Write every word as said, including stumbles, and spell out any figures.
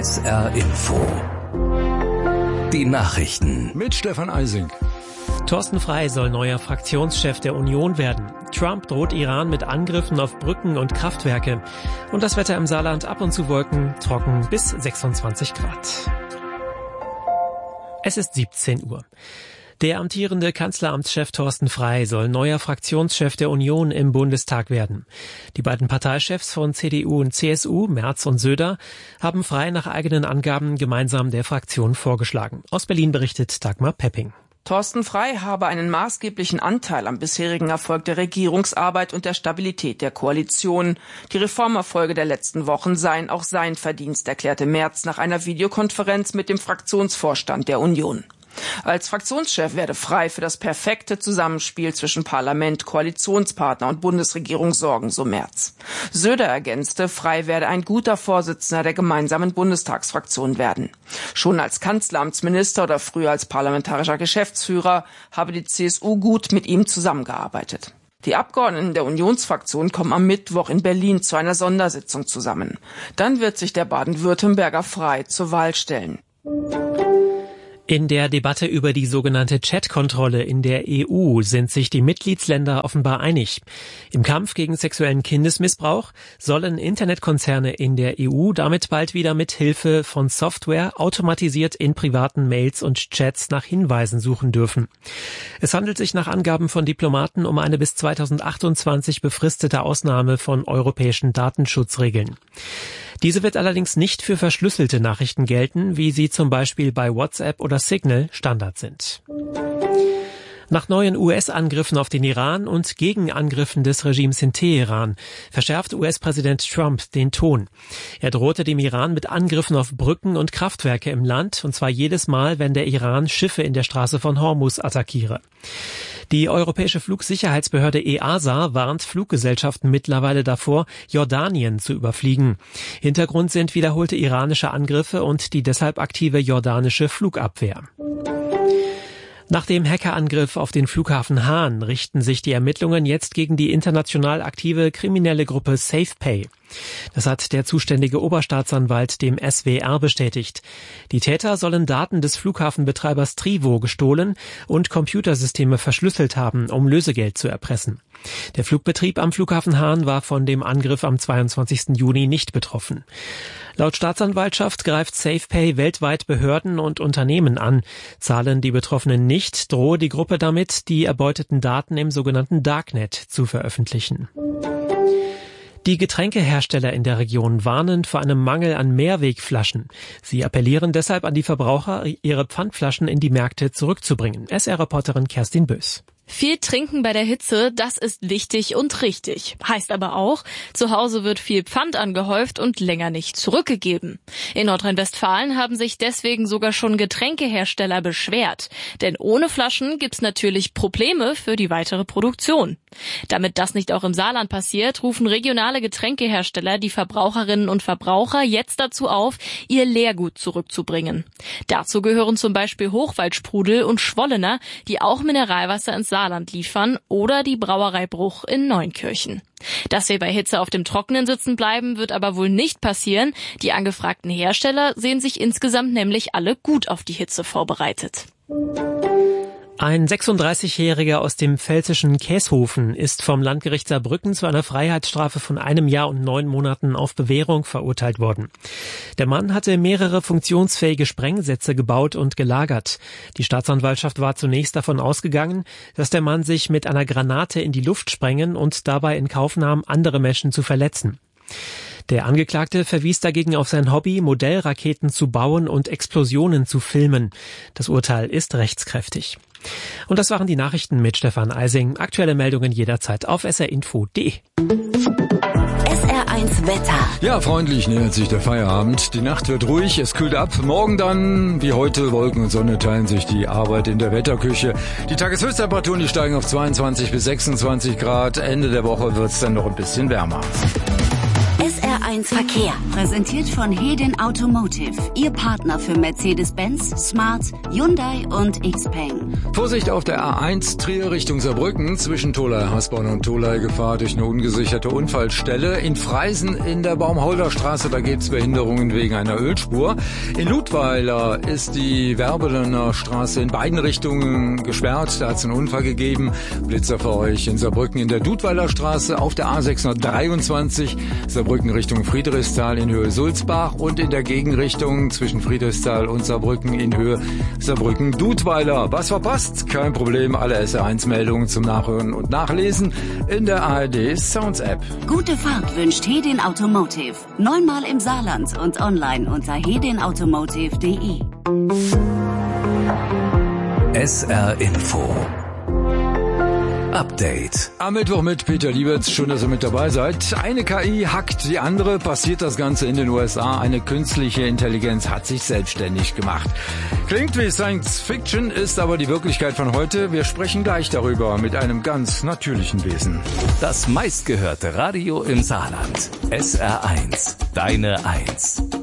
S R Info. Die Nachrichten mit Stefan Eising. Thorsten Frey soll neuer Fraktionschef der Union werden. Trump droht Iran mit Angriffen auf Brücken und Kraftwerke. Und das Wetter im Saarland: ab und zu Wolken, trocken bis sechsundzwanzig Grad. Es ist siebzehn Uhr. Der amtierende Kanzleramtschef Thorsten Frey soll neuer Fraktionschef der Union im Bundestag werden. Die beiden Parteichefs von C D U und C S U, Merz und Söder, haben Frey nach eigenen Angaben gemeinsam der Fraktion vorgeschlagen. Aus Berlin berichtet Dagmar Pepping. Thorsten Frey habe einen maßgeblichen Anteil am bisherigen Erfolg der Regierungsarbeit und der Stabilität der Koalition. Die Reformerfolge der letzten Wochen seien auch sein Verdienst, erklärte Merz nach einer Videokonferenz mit dem Fraktionsvorstand der Union. Als Fraktionschef werde Frey für das perfekte Zusammenspiel zwischen Parlament, Koalitionspartner und Bundesregierung sorgen, so Merz. Söder ergänzte, Frey werde ein guter Vorsitzender der gemeinsamen Bundestagsfraktion werden. Schon als Kanzleramtsminister oder früher als parlamentarischer Geschäftsführer habe die C S U gut mit ihm zusammengearbeitet. Die Abgeordneten der Unionsfraktion kommen am Mittwoch in Berlin zu einer Sondersitzung zusammen. Dann wird sich der Baden-Württemberger Frey zur Wahl stellen. In der Debatte über die sogenannte Chat-Kontrolle in der E U sind sich die Mitgliedsländer offenbar einig. Im Kampf gegen sexuellen Kindesmissbrauch sollen Internetkonzerne in der E U damit bald wieder mit Hilfe von Software automatisiert in privaten Mails und Chats nach Hinweisen suchen dürfen. Es handelt sich nach Angaben von Diplomaten um eine bis zweitausendachtundzwanzig befristete Ausnahme von europäischen Datenschutzregeln. Diese wird allerdings nicht für verschlüsselte Nachrichten gelten, wie sie zum Beispiel bei WhatsApp oder Signal Standard sind. Nach neuen U S-Angriffen auf den Iran und Gegenangriffen des Regimes in Teheran verschärft U S-Präsident Trump den Ton. Er drohte dem Iran mit Angriffen auf Brücken und Kraftwerke im Land, und zwar jedes Mal, wenn der Iran Schiffe in der Straße von Hormuz attackiere. Die europäische Flugsicherheitsbehörde E A S A warnt Fluggesellschaften mittlerweile davor, Jordanien zu überfliegen. Hintergrund sind wiederholte iranische Angriffe und die deshalb aktive jordanische Flugabwehr. Nach dem Hackerangriff auf den Flughafen Hahn richten sich die Ermittlungen jetzt gegen die international aktive kriminelle Gruppe SafePay. Das hat der zuständige Oberstaatsanwalt dem S W R bestätigt. Die Täter sollen Daten des Flughafenbetreibers Trivo gestohlen und Computersysteme verschlüsselt haben, um Lösegeld zu erpressen. Der Flugbetrieb am Flughafen Hahn war von dem Angriff am zweiundzwanzigsten Juni nicht betroffen. Laut Staatsanwaltschaft greift SafePay weltweit Behörden und Unternehmen an. Zahlen die Betroffenen nicht, drohe die Gruppe damit, die erbeuteten Daten im sogenannten Darknet zu veröffentlichen. Die Getränkehersteller in der Region warnen vor einem Mangel an Mehrwegflaschen. Sie appellieren deshalb an die Verbraucher, ihre Pfandflaschen in die Märkte zurückzubringen. S R-Reporterin Kerstin Bös. Viel trinken bei der Hitze, das ist wichtig und richtig. Heißt aber auch, zu Hause wird viel Pfand angehäuft und länger nicht zurückgegeben. In Nordrhein-Westfalen haben sich deswegen sogar schon Getränkehersteller beschwert. Denn ohne Flaschen gibt's natürlich Probleme für die weitere Produktion. Damit das nicht auch im Saarland passiert, rufen regionale Getränkehersteller die Verbraucherinnen und Verbraucher jetzt dazu auf, ihr Leergut zurückzubringen. Dazu gehören zum Beispiel Hochwaldsprudel und Schwollener, die auch Mineralwasser ins Saarland liefern, oder die Brauerei Bruch in Neunkirchen. Dass wir bei Hitze auf dem Trockenen sitzen bleiben, wird aber wohl nicht passieren. Die angefragten Hersteller sehen sich insgesamt nämlich alle gut auf die Hitze vorbereitet. Ein sechsunddreißigjähriger aus dem pfälzischen Käshofen ist vom Landgericht Saarbrücken zu einer Freiheitsstrafe von einem Jahr und neun Monaten auf Bewährung verurteilt worden. Der Mann hatte mehrere funktionsfähige Sprengsätze gebaut und gelagert. Die Staatsanwaltschaft war zunächst davon ausgegangen, dass der Mann sich mit einer Granate in die Luft sprengen und dabei in Kauf nahm, andere Menschen zu verletzen. Der Angeklagte verwies dagegen auf sein Hobby, Modellraketen zu bauen und Explosionen zu filmen. Das Urteil ist rechtskräftig. Und das waren die Nachrichten mit Stefan Eising. Aktuelle Meldungen jederzeit auf s r info punkt d e. S R eins Wetter. Ja, freundlich nähert sich der Feierabend. Die Nacht wird ruhig, es kühlt ab. Morgen dann, wie heute, Wolken und Sonne teilen sich die Arbeit in der Wetterküche. Die Tageshöchsttemperaturen, die steigen auf zweiundzwanzig bis sechsundzwanzig Grad. Ende der Woche wird's dann noch ein bisschen wärmer. S R eins Verkehr. Präsentiert von Hedin Automotive. Ihr Partner für Mercedes-Benz, Smart, Hyundai und Xpeng. Vorsicht auf der A eins Trier Richtung Saarbrücken. Zwischen Tholey-Hasborn und Tholey Gefahr durch eine ungesicherte Unfallstelle. In Freisen in der Baumholderstraße, da gibt's Behinderungen wegen einer Ölspur. In Ludweiler ist die Werbener Straße in beiden Richtungen gesperrt. Da hat's einen Unfall gegeben. Blitzer für euch in Saarbrücken in der Ludweiler Straße auf der A sechshundertdreiundzwanzig. Saarbrücken Richtung Friedrichsthal in Höhe Sulzbach und in der Gegenrichtung zwischen Friedrichsthal und Saarbrücken in Höhe Saarbrücken-Dudweiler. Was verpasst? Kein Problem, alle S R eins Meldungen zum Nachhören und Nachlesen in der A R D Sounds App. Gute Fahrt wünscht Hedin Automotive. Neunmal im Saarland und online unter hedin automotive punkt de. S R Info Update. Am Mittwoch mit Peter Liebertz. Schön, dass ihr mit dabei seid. Eine K I hackt die andere. Passiert das Ganze in den U S A. Eine künstliche Intelligenz hat sich selbstständig gemacht. Klingt wie Science Fiction, ist aber die Wirklichkeit von heute. Wir sprechen gleich darüber mit einem ganz natürlichen Wesen. Das meistgehörte Radio im Saarland. S R eins. Deine Eins.